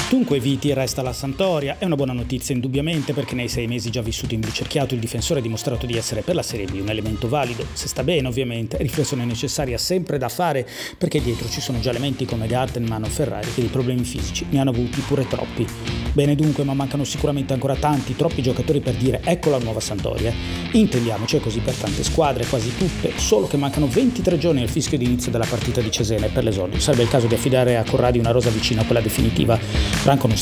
Dunque Viti resta alla Sampdoria, è una buona notizia indubbiamente perché nei 6 mesi già vissuti in Blucerchiato il difensore ha dimostrato di essere per la Serie B un elemento valido, se sta bene ovviamente, riflessione necessaria sempre da fare perché dietro ci sono già elementi come Gartenman o Ferrari che di problemi fisici ne hanno avuti pure troppi. Bene dunque, ma mancano sicuramente ancora troppi giocatori per dire ecco la nuova Sampdoria. Intendiamoci, è così per tante squadre, quasi tutte, solo che mancano 23 giorni al fischio di inizio della partita di Cesena e per l'esordio sarebbe il caso di affidare a Corradi una rosa vicina a quella definitiva. Franco non